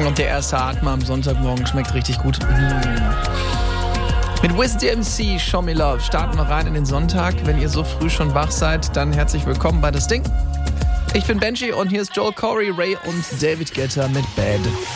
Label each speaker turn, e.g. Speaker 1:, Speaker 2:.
Speaker 1: Und der erste Atmer am Sonntagmorgen schmeckt richtig gut. Mit Wiz DMC, Show Me Love, starten wir rein in den Sonntag. Wenn ihr so früh schon wach seid, dann herzlich willkommen bei Das Ding. Ich bin Benji und hier ist Joel Corey, Ray und David Guetta mit Bad.